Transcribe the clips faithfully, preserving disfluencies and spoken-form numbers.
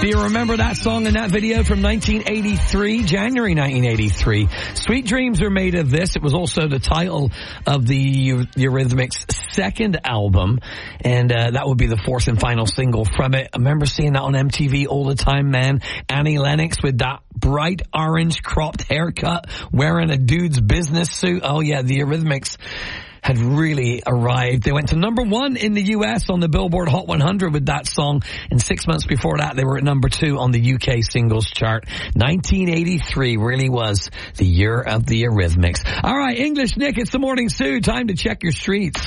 Do you remember that song and that video from nineteen eighty-three, January nineteen eighty-three? Sweet Dreams Are Made of This. It was also the title of the Eurythmics' second album, and uh, that would be the fourth and final single from it. I remember seeing that on M T V all the time, man. Annie Lennox with that bright orange cropped haircut, wearing a dude's business suit. Oh yeah, the Eurythmics had really arrived. They went to number one in the U S on the Billboard Hot one hundred with that song, and six months before that they were at number two on the U K singles chart. nineteen eighty-three really was the year of the Eurythmics. All right, English Nick, it's the Morning Zoo. Time to check your streets.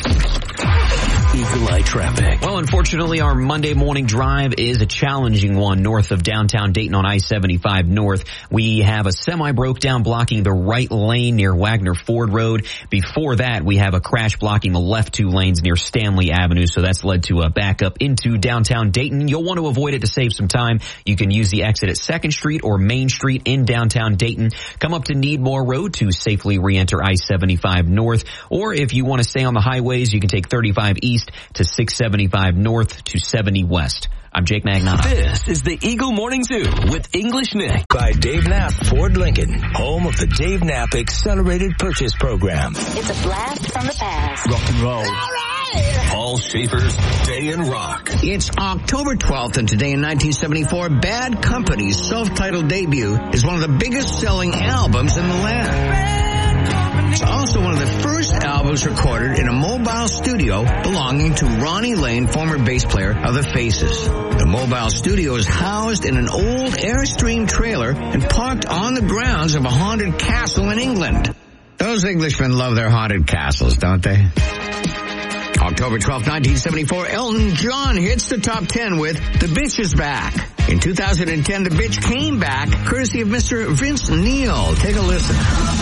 Eagle Eye traffic. Well, unfortunately, our Monday morning drive is a challenging one north of downtown Dayton on I seventy-five North. We have a semi broke down blocking the right lane near Wagner Ford Road. Before that, we have a crash blocking the left two lanes near Stanley Avenue, so that's led to a backup into downtown Dayton. You'll want to avoid it to save some time. You can use the exit at second Street or Main Street in downtown Dayton. Come up to Needmore Road to safely re-enter I seventy-five North, or if you want to stay on the highways, you can take thirty-five East to six seventy-five North to seventy West. I'm Jake Magnotta. This is the Eagle Morning Zoo with English Nick by Dave Knapp Ford Lincoln, home of the Dave Knapp Accelerated Purchase Program. It's a blast from the past. Rock and roll. All right. Paul Schaefer's Day in Rock. It's October twelfth, and today in nineteen seventy-four, Bad Company's self-titled debut is one of the biggest selling albums in the land. It's also one of the first albums recorded in a mobile studio belonging to Ronnie Lane, former bass player of the Faces. The mobile studio is housed in an old Airstream trailer and parked on the grounds of a haunted castle in England. Those Englishmen love their haunted castles, don't they? October twelfth, nineteen seventy-four, Elton John hits the top ten with The Bitch Is Back. In two thousand ten, The Bitch came back, courtesy of Mister Vince Neil. Take a listen.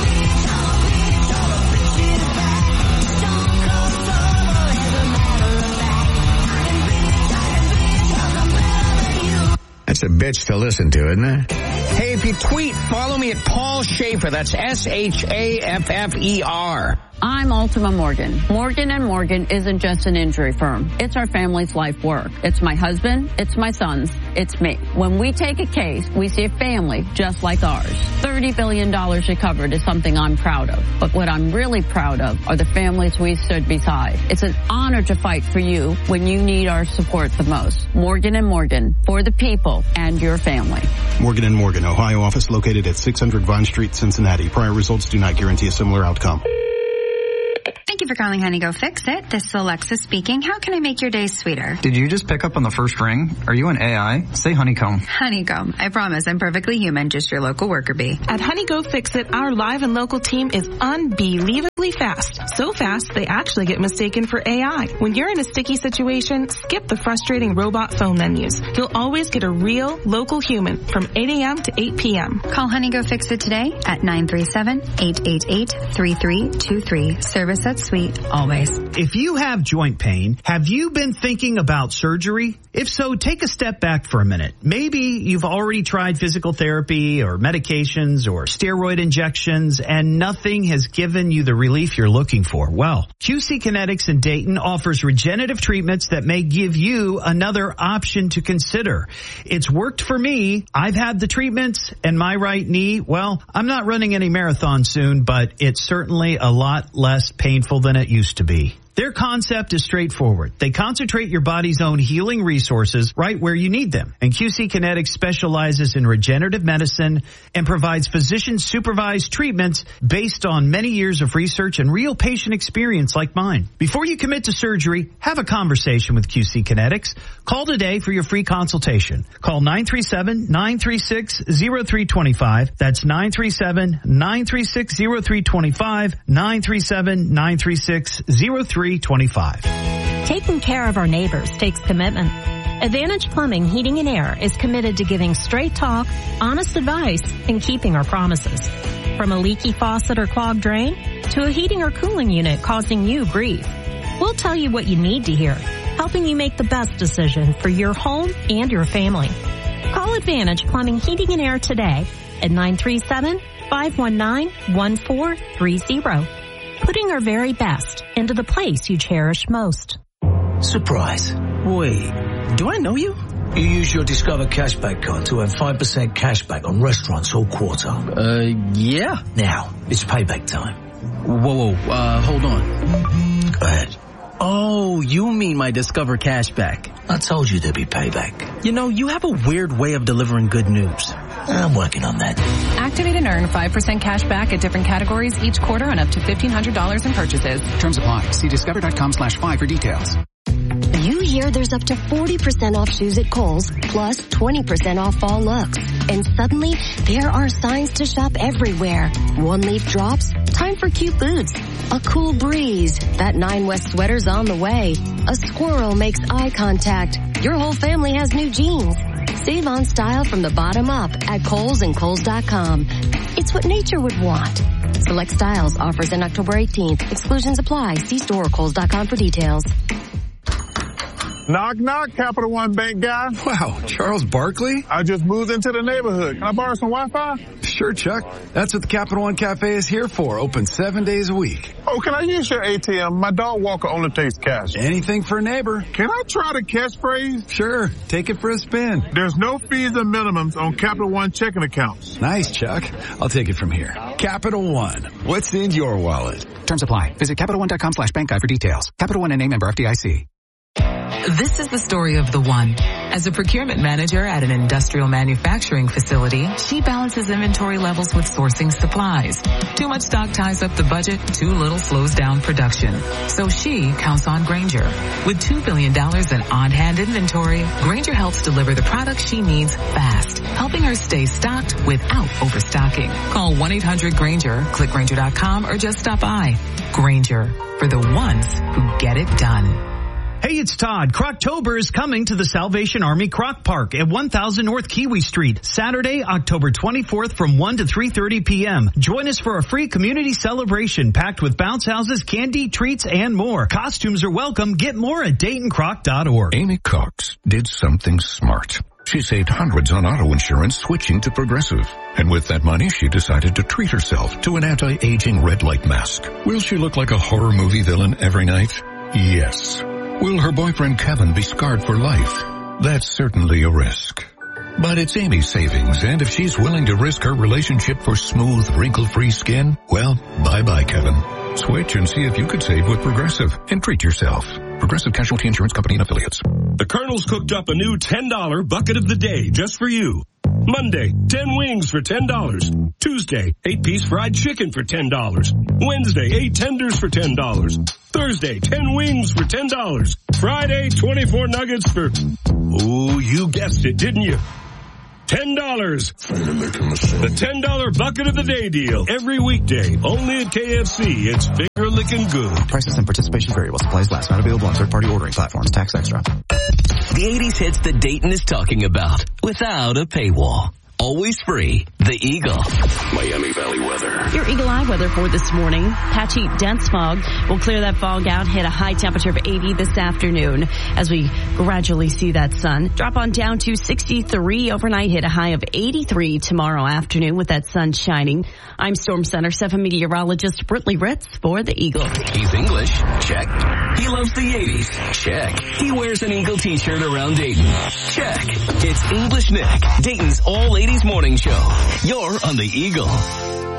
That's a bitch to listen to, isn't it? Hey, if you tweet, follow me at Paul Schaefer. That's S H A F F E R. I'm Ultima Morgan. Morgan and Morgan isn't just an injury firm. It's our family's life work. It's my husband. It's my sons. It's me. When we take a case, we see a family just like ours. thirty billion dollars recovered is something I'm proud of. But what I'm really proud of are the families we stood beside. It's an honor to fight for you when you need our support the most. Morgan and Morgan, for the people and your family. Morgan and Morgan, Ohio office located at six hundred Vine Street, Cincinnati. Prior results do not guarantee a similar outcome. Thank you for calling Honey Go Fix It. This is Alexa speaking. How can I make your day sweeter? Did you just pick up on the first ring? Are you an A I? Say honeycomb. Honeycomb. I promise I'm perfectly human, just your local worker bee. At Honey Go Fix It, our live and local team is unbelievably fast. So fast, they actually get mistaken for A I. When you're in a sticky situation, skip the frustrating robot phone menus. You'll always get a real, local human from eight a.m. to eight p.m. Call Honey Go Fix It today at nine three seven, eight eight eight, three three two three. Service that's sweet, always. If you have joint pain, have you been thinking about surgery? If so, take a step back for a minute. Maybe you've already tried physical therapy or medications or steroid injections and nothing has given you the relief you're looking for. Well, Q C Kinetics in Dayton offers regenerative treatments that may give you another option to consider. It's worked for me. I've had the treatments, and my right knee, well, I'm not running any marathons soon, but it's certainly a lot less painful than it used to be. Their concept is straightforward. They concentrate your body's own healing resources right where you need them. And Q C Kinetics specializes in regenerative medicine and provides physician-supervised treatments based on many years of research and real patient experience like mine. Before you commit to surgery, have a conversation with Q C Kinetics. Call today for your free consultation. Call nine three seven, nine three six, zero three two five. That's nine three seven, nine three six, zero three two five, nine three seven, nine three six, zero three twenty-five. Taking care of our neighbors takes commitment. Advantage Plumbing, Heating and Air is committed to giving straight talk, honest advice, and keeping our promises. From a leaky faucet or clogged drain to a heating or cooling unit causing you grief, we'll tell you what you need to hear, helping you make the best decision for your home and your family. Call Advantage Plumbing, Heating and Air today at nine three seven, five one nine, one four three zero. Putting our very best into the place you cherish most. Surprise. Wait, do I know you? You use your Discover Cashback card to earn five percent cashback on restaurants all quarter. Uh, yeah. Now, it's payback time. Whoa, whoa, uh, hold on. Go ahead. Oh, you mean my Discover Cashback. I told you there'd be payback. You know, you have a weird way of delivering good news. I'm working on that. Activate and earn five percent cash back at different categories each quarter on up to fifteen hundred dollars in purchases. Terms apply. See discover.com slash five for details. You hear there's up to forty percent off shoes at Kohl's, plus twenty percent off fall looks. And suddenly, there are signs to shop everywhere. One leaf drops, time for cute boots. A cool breeze, that Nine West sweater's on the way. A squirrel makes eye contact. Your whole family has new jeans. Save on style from the bottom up at Kohl's and Kohl's dot com. It's what nature would want. Select styles, offers in October eighteenth. Exclusions apply. See store or Kohl's dot com for details. Knock, knock, Capital One Bank guy. Wow, Charles Barkley? I just moved into the neighborhood. Can I borrow some Wi-Fi? Sure, Chuck. That's what the Capital One Cafe is here for. Open seven days a week. Oh, can I use your A T M? My dog walker only takes cash. Anything for a neighbor. Can I try the catchphrase? Sure. Take it for a spin. There's no fees and minimums on Capital One checking accounts. Nice, Chuck. I'll take it from here. Capital One. What's in your wallet? Terms apply. Visit Capital One dot com slash bank guide for details. Capital One N A member F D I C. This is the story of the one. As a procurement manager at an industrial manufacturing facility, she balances inventory levels with sourcing supplies. Too much stock ties up the budget, too little slows down production. So she counts on Grainger. With two billion dollars in on-hand inventory, Grainger helps deliver the products she needs fast, helping her stay stocked without overstocking. Call one eight hundred Grainger, click Grainger dot com, or just stop by. Grainger, for the ones who get it done. Hey, it's Todd. Croctober is coming to the Salvation Army Croc Park at one thousand North Kiwi Street, Saturday, October twenty-fourth from one to three thirty p.m. Join us for a free community celebration packed with bounce houses, candy, treats, and more. Costumes are welcome. Get more at Dayton Croc dot org. Amy Cox did something smart. She saved hundreds on auto insurance switching to Progressive. And with that money, she decided to treat herself to an anti-aging red light mask. Will she look like a horror movie villain every night? Yes. Will her boyfriend Kevin be scarred for life? That's certainly a risk. But it's Amy's savings, and if she's willing to risk her relationship for smooth, wrinkle-free skin, well, bye-bye, Kevin. Switch and see if you could save with Progressive and treat yourself. Progressive Casualty Insurance Company and Affiliates. The Colonel's cooked up a new ten dollar bucket of the day just for you. Monday, ten wings for ten dollars. Tuesday, eight piece fried chicken for ten dollars. Wednesday, eight tenders for ten dollars. Thursday, ten wings for ten dollars. Friday, twenty-four nuggets for, oh, you guessed it, didn't you? ten dollars. The ten dollar bucket of the day deal. Every weekday, only at K F C. It's finger licking good. Prices and participation vary while supplies last. Not available on third-party ordering platforms. Tax extra. The eighties hits that Dayton is talking about without a paywall. Always free. The Eagle. Miami Valley weather. Your Eagle Eye weather for this morning. Patchy, dense fog. We'll clear that fog out, hit a high temperature of eighty this afternoon as we gradually see that sun. Drop on down to sixty-three overnight, hit a high of eighty-three tomorrow afternoon with that sun shining. I'm Storm Center seven meteorologist Britley Ritz for the Eagle. He's English. Check. He loves the eighties. Check. He wears an Eagle t-shirt around Dayton. Check. It's English Nick, Dayton's all eighties morning show. You're on the Eagle.